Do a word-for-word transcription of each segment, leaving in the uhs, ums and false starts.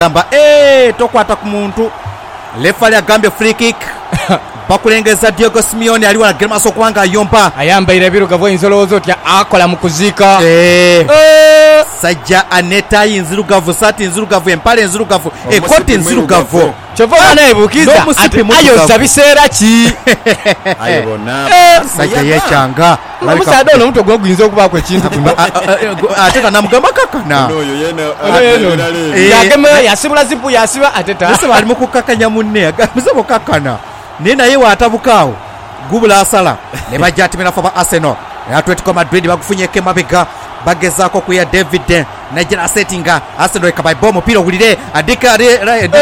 gamba eh tokwata ku muntu lefali agambye free kick bakulengeza Diego Simeone ali wala germa so kwanga yompa ayamba irabiro gavo inzolozo tya akola mukuzika eh eh sajja aneta inzirugavu sati inzirugavu empale inzirugavu e kote inzirugavu chovona naye bukiza ayo zabisera ki ayibona sajja yechanga musado no mutogwa gwinzo kuba kwe kintu kuno ateka namugamba kakana oyo yena yageme yasibula zipu yasiba ateta ese bali mukukakanya munne agamuzebo kakana nina yewa atabukawo gubula asala ne bajatimira fa ba Arsenal Atletico Madrid bagufunyeke mabega bagezako kuya David Nigeria settinga Arsenal ekabai bomo pilo gulire adika re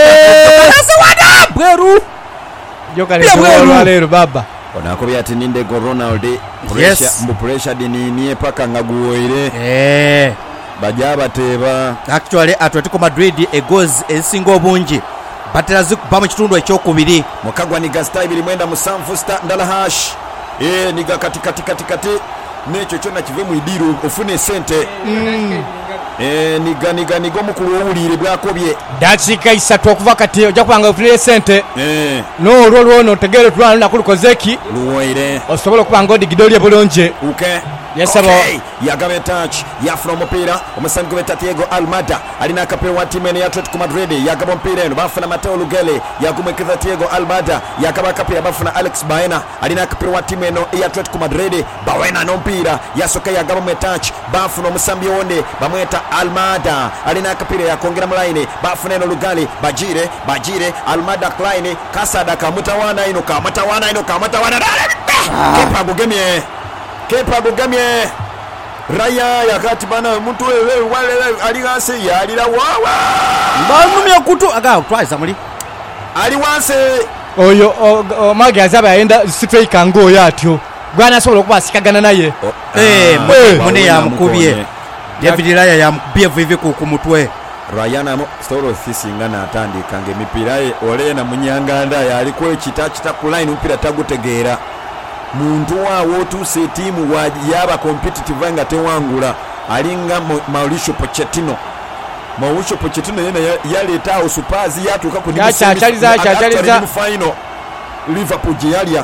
asawada bweru joka lero lero baba onakobya ati ninde go Ronaldo pressure mbu pressure dini niye paka ngaguoire eh bajaba teba actually Atletico Madrid e goals esingo bungi batera zikuba mu kitundu ekyokubiri mukagwa ni gasta ibiri mwenda musanfu sta ndala hash eh niga kati kati kati kati necho chona kive mu idiru ofune sente mm. eh niga niga nigo mukulu owulire bwakobye dachika isatu okuva kati ojja kubanga ofune sente eh no olwo lwono tegere tulwana nakulukozeki luwaire osobola kubanga odigidolye bulonje okay yesabo okay. Yagabe touch yafuna omupira omusango beta Diego Almada alina akapewa wa timu ya Atletico Madrid yagaba mpira eno bafuna Mateo Lugele yagumekeza Diego Almada yagaba akapira bafuna Alex Baena alina akapewa wa timu eno ya Atletico Madrid Baena no mpira yasoka yagaba mu touch bafuna omusambi onde bamweta Almada alina akapira yakongera mu line bafuna eno Lugale bajire bajire Almada Klein kasada kamutawana ino kamutawana ino kamutawana ah. Kepa gugemye Kepa gugemye Raya yakati bana muntu wewe wale aligase yalira wawa banumya kutu aga twice amuli ali wanse oyo magi azaba yaenda straight kango yatyo gwana solo kubasikagana naye eh mune ya mukubye David Raya ya mukubye vivi ku mutwe Rayana mo storo sisingana atandika nge mipira ye olena munyanganda yali ko kitachita ku line mpira tagutegeera muntu wawo tuse timu wa yaba competitive nga tewangula alinga Mauricio Pochettino Mauricio Pochettino yena yaleta usupazi yatuka ku ya chachaliza chachaliza final Liverpool jeyalia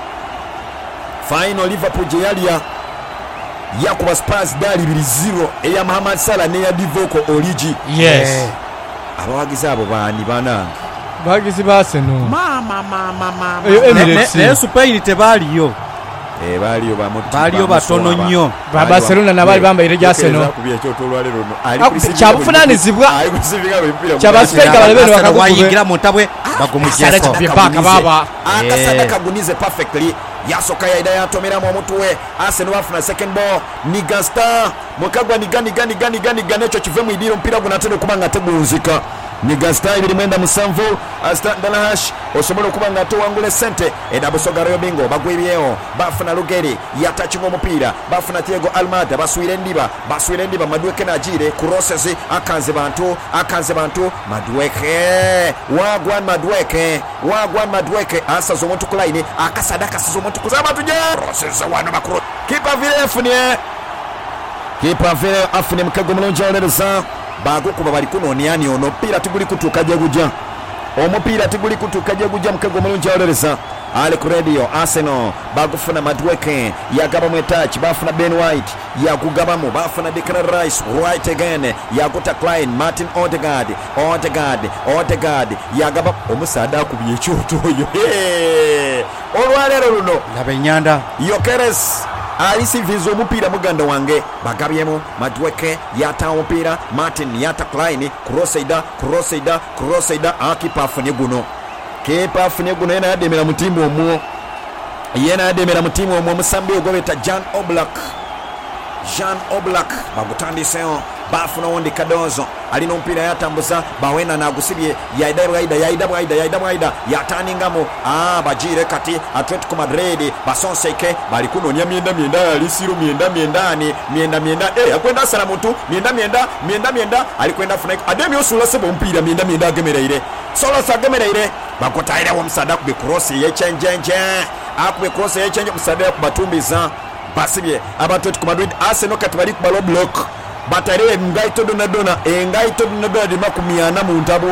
final Liverpool jeyalia yakuba Spurs dali bili zero eya Mohamed Salah ne ya Divock Origi yes abawagiza abo bani bana bagizi base no mama mama mama Emirates ne Spain tebaliyo eh baliyo bamuti baliyo batono nnyo ba Barcelona nabali bamba ireja Arsenal kubiya kyoto lwalero no ali chabufunanizibwa ali kusivika bempira chabasfeka balebeno bakaguyingira mu ntabwe bagumujyaso baka baba akasada kagunize perfectly yasoka ya idaya tomera mu mutwe Arsenal bafuna second ball ni Gasta mukagwa ni gani gani gani gani ganecho kive mu idiro mpira gunatendo kubanga tegunzika ni Gasta ibiri mwenda musanvu asta dalahash osobola kubanga to wangule sente edabusoga Rayo Bingo bagwibyeho bafuna Lugeri yatachinga omupira bafuna Diego Almada baswire ndiba baswire ndiba Madueke najire kurosese akanze bantu akanze bantu Madueke wagwan Madueke wagwan Madueke asa zo muntu kulaine akasadaka sizo muntu kuzaba tuje process wano bakuru kipa vile afune kipa vile afune mkago mulonja olereza bago kuba bali kunoniani ono pira tuguli kutukaje guja omupira tuguli kutukaje guja mkago mulonja olereza ale ku radio Arsenal bagufuna Madueke yagaba mu touch bafuna Ben White yakugabamu bafuna Declan Rice right again yakuta Klein Martin Odegaard Odegaard Odegaard yagaba omusada kubiye kyoto yo olwalero luno labenyanda Yokeres alisi vizo omupira muganda wange bagabyemu Madueke yata omupira Martin yata Klein Crossaida Crossaida Crossaida akipa afune guno kepa afune guno yena yademera mutimu omwo yena yademera mutimu omwo musambi ogobeta Jan Oblak Jan Oblak bagutandiseo bafuna wondi Kadozo alina mpira yatambuza Bawena nagusibye yaida bwaida yaida bwaida yaida bwaida yataningamo ah bajire kati Atletico Madrid basonseke bali kunonya myenda myenda alisiro myenda myendani myenda myenda eh yakwenda sala muntu myenda myenda myenda myenda alikwenda funa ademi osula sebo mpira myenda myenda agemereire solo sagemereire bakotaire wa msada ku cross ye chenjenje akube cross ye chenje msada ku batumbiza basibye Atletico Madrid Arsenal katibali ku balo block batare ngaito dona dona engaito dona dona di makumyana mu ntabo